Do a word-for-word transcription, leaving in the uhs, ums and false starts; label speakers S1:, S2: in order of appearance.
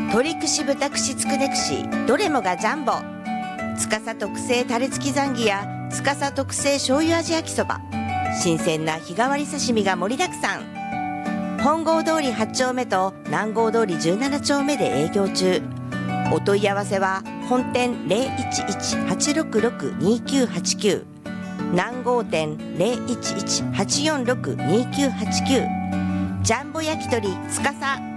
S1: 鶏串豚串つくね串どれもがジャンボ。司特製タレ付きザンギや司特製醤油味焼きそば、新鮮な日替わり刺身が盛りだくさん。本郷通りはち丁目と南郷通りじゅうなな丁目で営業中。お問い合わせは本店 ゼロいちいち はちろくろく にきゅうはちきゅう、南郷店 ゼロいちいち はちよんろく にきゅうはちきゅう、ジャンボ焼き鳥司。